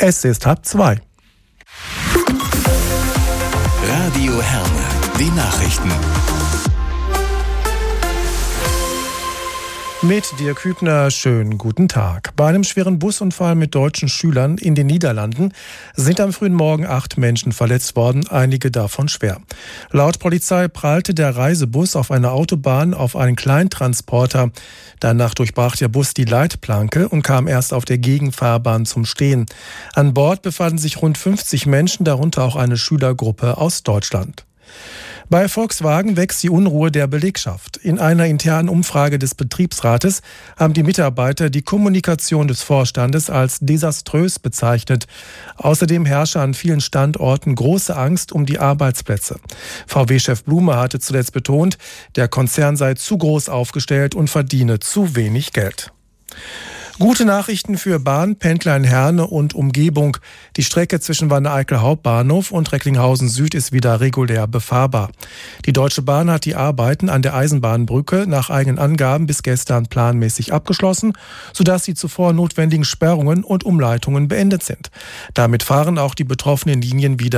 Es ist 1:30. Radio Herne, die Nachrichten. Mit Dirk Hübner, schönen guten Tag. Bei einem schweren Busunfall mit deutschen Schülern in den Niederlanden sind am frühen Morgen 8 Menschen verletzt worden, einige davon schwer. Laut Polizei prallte der Reisebus auf einer Autobahn auf einen Kleintransporter. Danach durchbrach der Bus die Leitplanke und kam erst auf der Gegenfahrbahn zum Stehen. An Bord befanden sich rund 50 Menschen, darunter auch eine Schülergruppe aus Deutschland. Bei Volkswagen wächst die Unruhe der Belegschaft. In einer internen Umfrage des Betriebsrates haben die Mitarbeiter die Kommunikation des Vorstandes als desaströs bezeichnet. Außerdem herrsche an vielen Standorten große Angst um die Arbeitsplätze. VW-Chef Blume hatte zuletzt betont, der Konzern sei zu groß aufgestellt und verdiene zu wenig Geld. Gute Nachrichten für Bahnpendler in Herne und Umgebung. Die Strecke zwischen Wanne-Eickel Hauptbahnhof und Recklinghausen Süd ist wieder regulär befahrbar. Die Deutsche Bahn hat die Arbeiten an der Eisenbahnbrücke nach eigenen Angaben bis gestern planmäßig abgeschlossen, sodass die zuvor notwendigen Sperrungen und Umleitungen beendet sind. Damit fahren auch die betroffenen Linien wieder